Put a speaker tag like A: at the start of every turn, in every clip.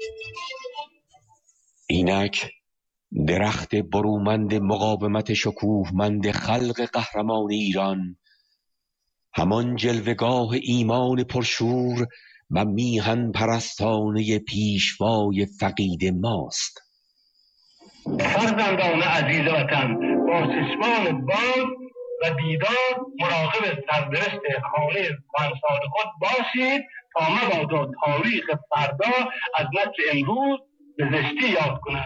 A: اینک درخت برومند مقاومت شکوهمند خلق قهرمان ایران، همان جلوگاه ایمان پرشور و میهن پرستانه پیشوای فقید ماست.
B: فرزندان عزیز وطن، با چشمان باز و بیدار مراقب سرنوشت خانه کهنسال خود باشید تا مبادا تاریخ فردا از نسل امروز به زشتی یاد کند.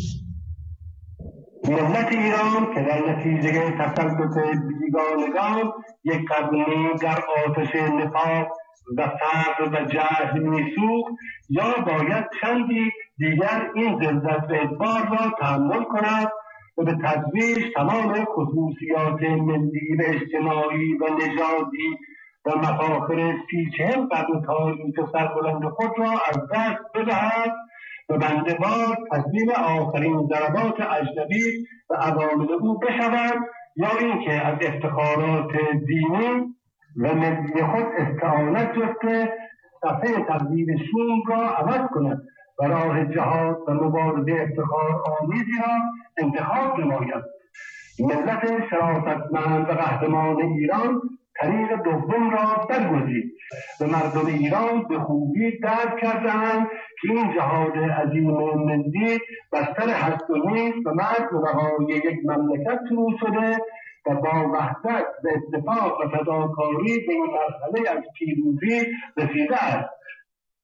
B: ملت ایران که در نتیجه تسلط بیگانگان یک قرن در آتش نفاق و فقر و جهل میسوخت، یا باید چندی دیگر این ذلت و ادبار را تحمل کند و به تدریج تمام خصوصیات ملی و اجتماعی و نژادی و مفاخر 30-40 قرن تاریخ سربلند خود را از دست بدهد و بنده‌وار تسلیم آخرین ضربات اجنبی و عوامل او بشود، یا اینکه از افتخارات دینی و ملی خود استعانت جسته صفحه تقدیر شوم را عوض کند و راه جهاد و مبارزه افتخار آمیزی را انتخاب نماید. ملت شرافتمند و قهرمان ایران طریق دوم را برگزید و مردم ایران به خوبی درک کردند که این جهاد عظیم ملی بستر هست و نیست و مرز و بقای یک مملکت شروع شده و با وحدت و اتفاق و فداکاری به این مرحله از پیروزی رسیده است.